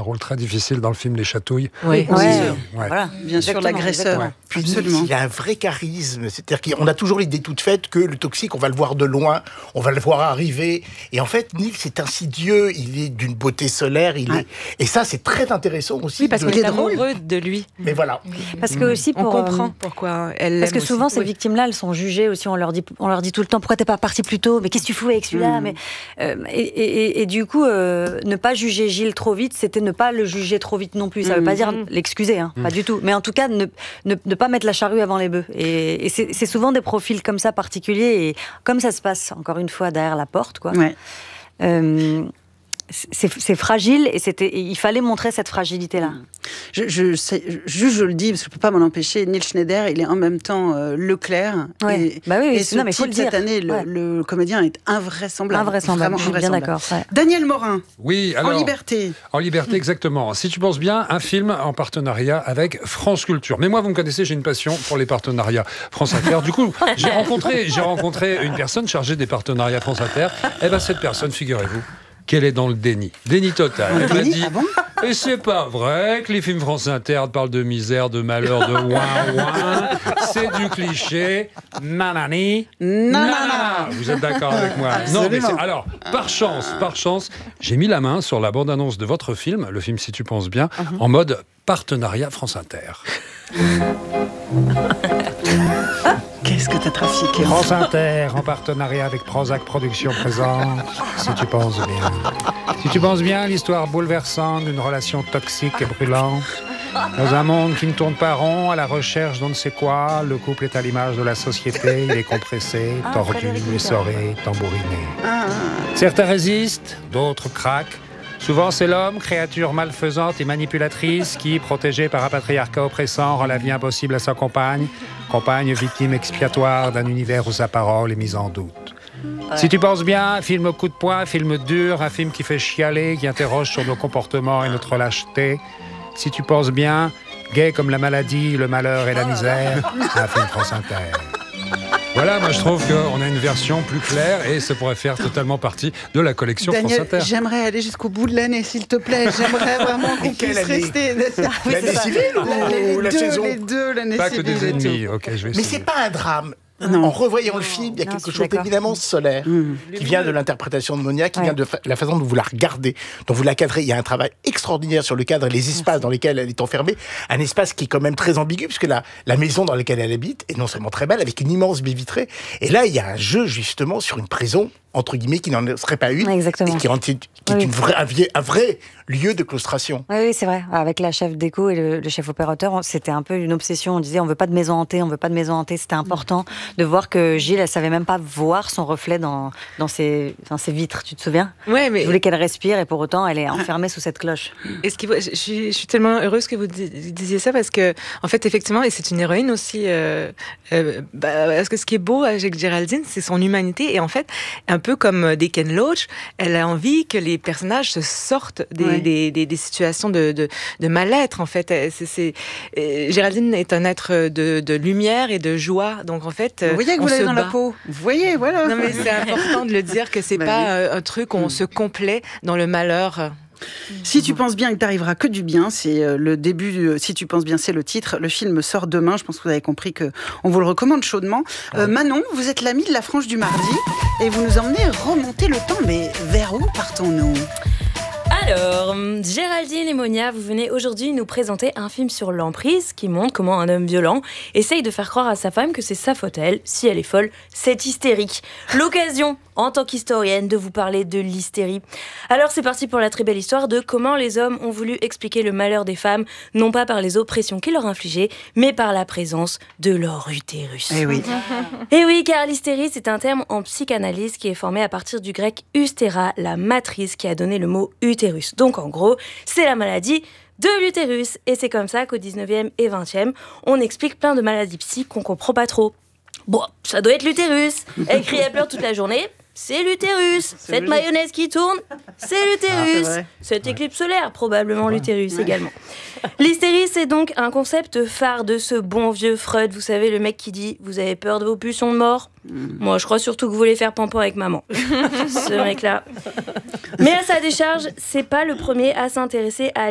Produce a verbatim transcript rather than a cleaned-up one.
rôle très difficile dans le film Les Chatouilles. Oui, Ouais. c'est sûr. Ouais. Voilà, bien sûr, l'agresseur. Puis Absolument. il a un vrai charisme, c'est-à-dire qu'on a toujours l'idée toute faite que le toxique, on va le voir de loin, on va le voir arriver. Et en fait, Neil, c'est insidieux, il est d'une beauté solaire, il Ouais. est... et ça, c'est très intéressant aussi. Oui, parce de- qu'il est drôle. amoureux de lui. Mais voilà. Parce que aussi On pour, comprend euh, pourquoi elle l'aime Parce que aussi. souvent, ces Oui. victimes-là, elles sont jugées aussi. On leur dit, on leur dit tout le temps, pourquoi t'es pas parti plus tôt? Mais qu'est-ce que tu fous avec celui-là? Mm. Mais euh, et, et, et, et du coup, euh, ne pas juger Gilles trop vite, c'était ne pas le juger trop vite non plus. Ça veut Mm. pas dire l'excuser, hein, pas du tout. Mais en tout cas, ne, ne, ne pas mettre la charrue avant les bœufs. Et, et c'est, c'est souvent des profils comme ça particuliers. Et comme ça se passe encore une fois derrière la porte, quoi. Ouais. Euh, c'est, c'est fragile et c'était, et il fallait montrer cette fragilité-là. Je, je, sais, je, je le dis parce que je peux pas m'en empêcher. Neil Schneider, il est en même temps euh, Leclerc. Ouais. Et, Bah oui, oui, et c'est- ce non, mais faut type, le dire. cette année, le, Ouais. le comédien est invraisemblable. Invraisemblable, Vraiment je suis bien invraisemblable. d'accord. Ouais. Daniel Morin, Oui, alors... en liberté. En liberté, exactement. Si tu penses bien, un film en partenariat avec France Culture. Mais moi, vous me connaissez, j'ai une passion pour les partenariats France Inter. Du coup, j'ai rencontré, j'ai rencontré une personne chargée des partenariats France Inter. Et bien, cette personne, figurez-vous, qu'elle est dans le déni. Déni total. Elle m'a déni dit, Ah bon et c'est pas vrai que les films France Inter parlent de misère, de malheur, de ouin ouin. C'est du cliché. Nanani. Nanana. Vous êtes d'accord avec moi? Non, mais c'est... Absolument. Alors, par chance, par chance, j'ai mis la main sur la bande-annonce de votre film, le film Si tu penses bien, en mode partenariat France Inter. Qu'est-ce que t'as trafiqué? France Inter, en partenariat avec Prozac Productions présente Si tu penses bien. Si tu penses bien, l'histoire bouleversante d'une relation toxique et brûlante. Dans un monde qui ne tourne pas rond, à la recherche d'on ne sait quoi, le couple est à l'image de la société, il est compressé, Ah, tordu, Frédéric Mitterrand. essoré, tambouriné. Ah, Certains résistent, d'autres craquent. Souvent, c'est l'homme, créature malfaisante et manipulatrice, qui, protégé par un patriarcat oppressant, rend la vie impossible à sa compagne. Compagne victime expiatoire d'un univers où sa parole est mise en doute. Si tu penses bien, un film au coup de poing, un film dur, un film qui fait chialer, qui interroge sur nos comportements et notre lâcheté. Si tu penses bien, gay comme la maladie, le malheur et la misère, un film France Inter. Voilà, moi je trouve qu'on a une version plus claire et ça pourrait faire totalement partie de la collection Daniel, France Inter. j'aimerais aller jusqu'au bout de l'année, s'il te plaît. J'aimerais vraiment qu'on Mais quelle puisse année rester. L'année civile L'année- ou les la deux, saison? les deux, l'année Pas que civile des et tout. ennemis, ok, je vais Mais essayer. c'est pas un drame. Non. En revoyant le film, il y a Non, quelque je suis chose d'accord. d'éminemment solaire Mmh. qui vient de l'interprétation de Monia, qui Ouais. vient de fa- la façon dont vous la regardez, dont vous la cadrez. Il y a un travail extraordinaire sur le cadre et les espaces dans lesquels elle est enfermée. Un espace qui est quand même très ambigu, puisque la, la maison dans laquelle elle habite est non seulement très belle, avec une immense baie vitrée. Et là, il y a un jeu, justement, sur une prison, entre guillemets, qui n'en serait pas une. Exactement. Et qui, en- qui est Oui. une vraie, un, vie- un vrai lieu de claustration. Oui, oui, c'est vrai. Avec la chef déco et le, le chef opérateur, on- c'était un peu une obsession. On disait, on veut pas de maison hantée, on veut pas de maison hantée. C'était important de voir que Gilles, elle savait même pas voir son reflet dans, dans, ses, dans ses vitres. Tu te souviens? Ouais, mais Je voulais qu'elle respire et pour autant, elle est enfermée sous cette cloche. est-ce qu'il faut- je, suis, je suis tellement heureuse que vous dis- disiez ça parce que, en fait, effectivement, et c'est une héroïne aussi. Euh, euh, bah, parce que ce qui est beau avec Géraldine, c'est son humanité. Et en fait, un peu comme des Ken Loach, elle a envie que les personnages se sortent des, Ouais. des, des, des situations de, de, de mal-être. En fait, c'est, c'est, euh, Géraldine est un être de, de lumière et de joie. Donc, en fait, Vous voyez que on vous l'avez se dans la bat. peau. Vous voyez, voilà. Non, mais c'est important de le dire que c'est Bah pas oui. euh, un truc où on Mm. se complaît dans le malheur. Si tu penses bien que t'arriveras que du bien, c'est euh, le début. du- Si tu penses bien, c'est le titre. Le film sort demain. Je pense que vous avez compris que on vous le recommande chaudement. Euh, Manon, vous êtes l'amie de la Franche du Mardi et vous nous emmenez remonter le temps. Mais vers où partons-nous? Alors, Géraldine et Monia, vous venez aujourd'hui nous présenter un film sur l'emprise qui montre comment un homme violent essaye de faire croire à sa femme que c'est sa faute à elle. Si elle est folle, c'est hystérique. L'occasion, en tant qu'historienne, de vous parler de l'hystérie. Alors c'est parti pour la très belle histoire de comment les hommes ont voulu expliquer le malheur des femmes, non pas par les oppressions qu'ils leur infligeaient, mais par la présence de leur utérus. Eh oui. Et oui, car l'hystérie, c'est un terme en psychanalyse qui est formé à partir du grec ustera, la matrice qui a donné le mot utérus. Donc en gros, c'est la maladie de l'utérus. Et c'est comme ça qu'au dix-neuvième et vingtième, on explique plein de maladies psy qu'on comprend pas trop. Bon, ça doit être l'utérus. Elle crie, elle pleure toute la journée. C'est l'utérus. Cette logique. mayonnaise qui tourne, c'est Ah, l'utérus. c'est vrai. Cette éclipse solaire, probablement l'utérus également. L'hystérie, c'est donc un concept phare de ce bon vieux Freud. Vous savez, le mec qui dit « Vous avez peur de vos pulsions de mort ?» Moi, je crois surtout que vous voulez faire pampan avec maman. Ce mec-là. Mais à sa décharge, c'est pas le premier à s'intéresser à